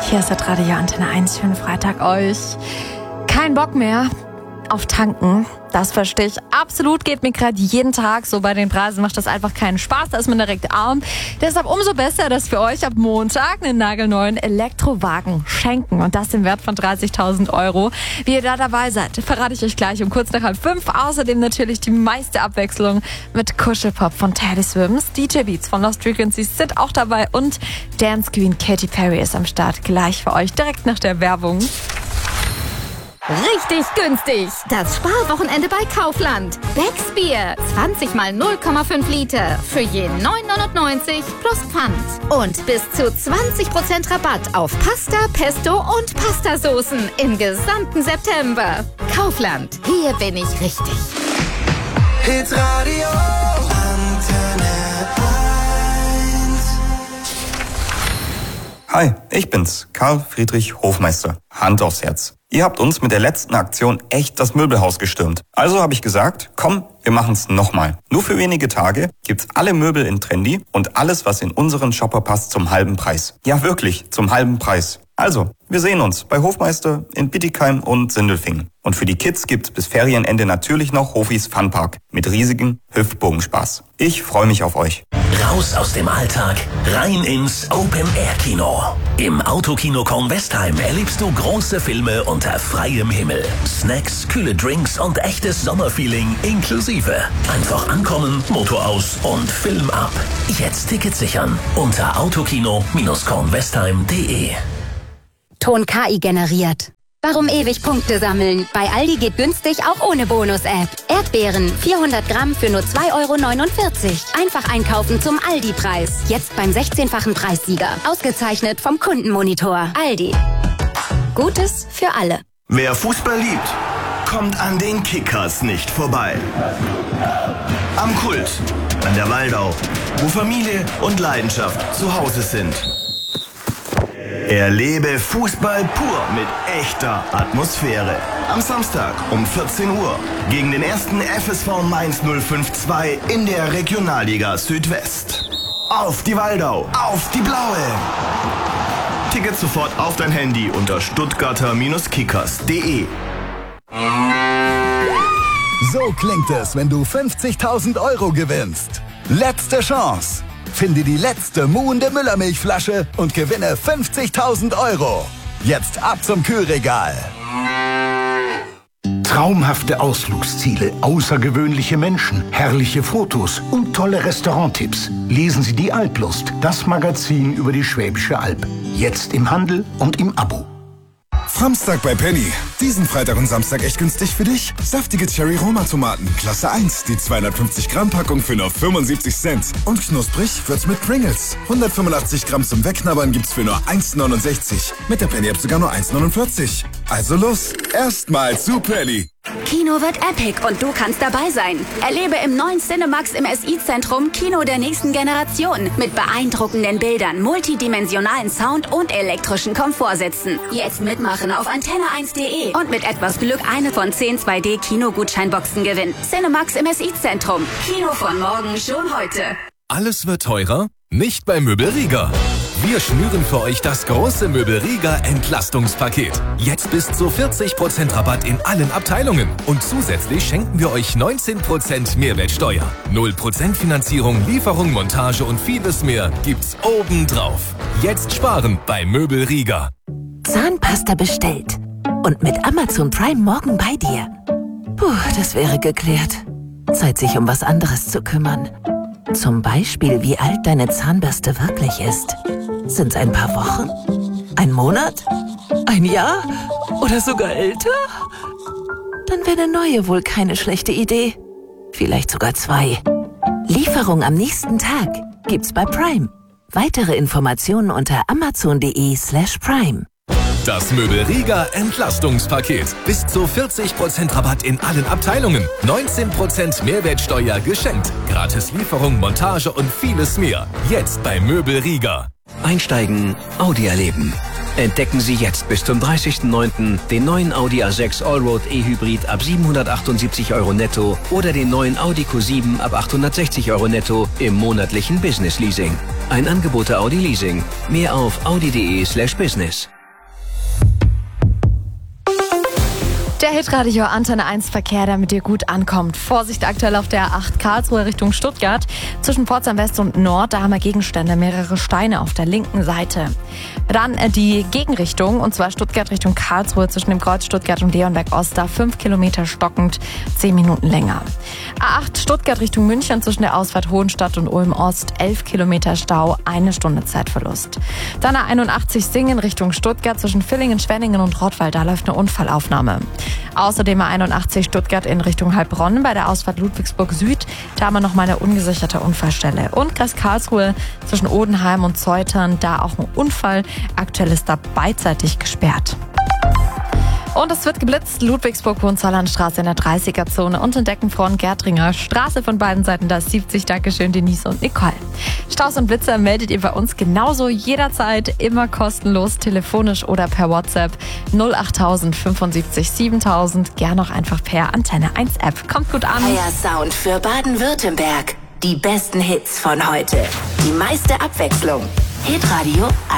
Hier ist das Radio Antenne 1. Schönen Freitag euch. Kein Bock mehr auf Tanken. Das verstehe ich absolut. Geht mir gerade jeden Tag so. Bei den Preisen macht das einfach keinen Spaß. Da ist man direkt arm. Deshalb umso besser, dass wir euch ab Montag einen nagelneuen Elektrowagen schenken. Und das im Wert von 30.000 Euro. Wie ihr da dabei seid, verrate ich euch gleich um kurz nach 4:30. Außerdem natürlich die meiste Abwechslung mit Kuschelpop von Teddy Swims. DJ Beats von Lost Frequencies sind auch dabei. Und Dance Queen Katy Perry ist am Start. Gleich für euch direkt nach der Werbung. Richtig günstig. Das Sparwochenende bei Kaufland. Becks Bier. 20 mal 0,5 Liter. Für je 9,99 plus Pfand. Und bis zu 20% Rabatt auf Pasta, Pesto und Pastasoßen im gesamten September. Kaufland. Hier bin ich richtig. Hitradio Antenne 1. Hi, ich bin's, Karl Friedrich Hofmeister. Hand aufs Herz. Ihr habt uns mit der letzten Aktion echt das Möbelhaus gestürmt. Also habe ich gesagt, komm, wir machen's nochmal. Nur für wenige Tage gibt's alle Möbel in Trendy und alles, was in unseren Shopper passt, zum halben Preis. Ja wirklich, zum halben Preis. Also, wir sehen uns bei Hofmeister in Bietigheim und Sindelfingen. Und für die Kids gibt's bis Ferienende natürlich noch Hofis Funpark mit riesigem Hüftbogenspaß. Ich freue mich auf euch. Raus aus dem Alltag, rein ins Open-Air-Kino. Im Autokino Kornwestheim erlebst du große Filme unter freiem Himmel. Snacks, kühle Drinks und echtes Sommerfeeling inklusive. Einfach ankommen, Motor aus und Film ab. Jetzt Tickets sichern unter autokino-kornwestheim.de. Ton KI generiert. Warum ewig Punkte sammeln? Bei Aldi geht günstig auch ohne Bonus-App. Erdbeeren 400 Gramm für nur 2,49 €. Einfach einkaufen zum Aldi-Preis. Jetzt beim 16-fachen Preissieger. Ausgezeichnet vom Kundenmonitor. Aldi. Gutes für alle. Wer Fußball liebt, kommt an den Kickers nicht vorbei. Am Kult, an der Waldau, wo Familie und Leidenschaft zu Hause sind. Erlebe Fußball pur mit echter Atmosphäre. Am Samstag um 14 Uhr gegen den ersten FSV Mainz 052 in der Regionalliga Südwest. Auf die Waldau, auf die Blaue! Tickets sofort auf dein Handy unter stuttgarter-kickers.de. So klingt es, wenn du 50.000 € gewinnst. Letzte Chance. Finde die letzte muhende Müllermilchflasche und gewinne 50.000 €. Jetzt ab zum Kühlregal. Traumhafte Ausflugsziele, außergewöhnliche Menschen, herrliche Fotos und tolle Restauranttipps. Lesen Sie die Alplust, das Magazin über die Schwäbische Alb. Jetzt im Handel und im Abo. Samstag bei Penny. Diesen Freitag und Samstag echt günstig für dich. Saftige Cherry-Roma-Tomaten, Klasse 1. Die 250 Gramm Packung für nur 75 Cent. Und knusprig wird's mit Pringles. 185 Gramm zum Wegknabbern gibt's für nur 1,69. Mit der Penny-App sogar nur 1,49. Also los, erstmal zu Penny. Kino wird epic und du kannst dabei sein. Erlebe im neuen Cinemax im SI-Zentrum Kino der nächsten Generation. Mit beeindruckenden Bildern, multidimensionalen Sound und elektrischen Komfortsitzen. Jetzt mitmachen auf antenne1.de und mit etwas Glück eine von 10 2D-Kino-Gutscheinboxen gewinnen. Cinemax im SI-Zentrum. Kino von morgen schon heute. Alles wird teurer? Nicht bei Möbel Rieger. Wir schnüren für euch das große Möbel Rieger Entlastungspaket. Jetzt bis zu 40% Rabatt in allen Abteilungen. Und zusätzlich schenken wir euch 19% Mehrwertsteuer. 0% Finanzierung, Lieferung, Montage und vieles mehr gibt's obendrauf. Jetzt sparen bei Möbel Rieger. Zahnpasta bestellt. Und mit Amazon Prime morgen bei dir. Puh, das wäre geklärt. Zeit, sich um was anderes zu kümmern. Zum Beispiel, wie alt deine Zahnbürste wirklich ist. Sind's ein paar Wochen? Ein Monat? Ein Jahr? Oder sogar älter? Dann wäre eine neue wohl keine schlechte Idee. Vielleicht sogar 2. Lieferung am nächsten Tag gibt's bei Prime. Weitere Informationen unter amazon.de/prime. Das Möbel Rieger Entlastungspaket. Bis zu 40% Rabatt in allen Abteilungen. 19% Mehrwertsteuer geschenkt. Gratis Lieferung, Montage und vieles mehr. Jetzt bei Möbel Rieger. Einsteigen, Audi erleben. Entdecken Sie jetzt bis zum 30.09. den neuen Audi A6 Allroad E-Hybrid ab 778 € netto oder den neuen Audi Q7 ab 860 € netto im monatlichen Business Leasing. Ein Angebot der Audi Leasing. Mehr auf audi.de/business. Der Hitradio Antenne 1 Verkehr, der mit dir gut ankommt. Vorsicht aktuell auf der A8 Karlsruhe Richtung Stuttgart. Zwischen Pforzheim West und Nord, da haben wir Gegenstände, mehrere Steine auf der linken Seite. Dann die Gegenrichtung, und zwar Stuttgart Richtung Karlsruhe zwischen dem Kreuz Stuttgart und Leonberg Ost, da 5 Kilometer stockend, 10 Minuten länger. A8 Stuttgart Richtung München zwischen der Ausfahrt Hohenstadt und Ulm Ost, 11 Kilometer Stau, 1 Stunde Zeitverlust. Dann A81 Singen Richtung Stuttgart zwischen Villingen, Schwenningen und Rottweil, da läuft eine Unfallaufnahme. Außerdem A81 Stuttgart in Richtung Heilbronn bei der Ausfahrt Ludwigsburg Süd. Da haben wir noch mal eine ungesicherte Unfallstelle. Und Kreis Karlsruhe zwischen Odenheim und Zeutern, da auch ein Unfall. Aktuell ist da beidseitig gesperrt. Und es wird geblitzt. Ludwigsburg-Hohenzollernstraße in der 30er-Zone und in Deckenfront-Gärtringer Straße von beiden Seiten. Da ist 70. Dankeschön, Denise und Nicole. Staus und Blitzer meldet ihr bei uns genauso jederzeit, immer kostenlos, telefonisch oder per WhatsApp 08000 75 7000. Gern auch einfach per Antenne 1 App. Kommt gut an. Feiersound für Baden-Württemberg. Die besten Hits von heute. Die meiste Abwechslung. Hitradio